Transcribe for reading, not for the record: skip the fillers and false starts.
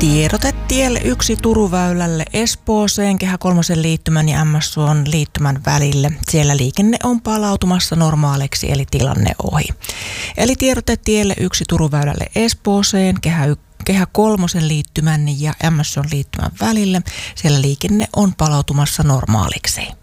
Tiedote tielle 1 Turuväylälle Espooseen Kehä kolmosen liittymän ja MS-Suon liittymän välille. Siellä liikenne on palautumassa normaaliksi eli tilanne ohi. Eli tiedote tielle 1 Turuväylälle Espooseen Kehä kolmosen liittymän ja MS-Suon liittymän välille. Siellä liikenne on palautumassa normaaliksi.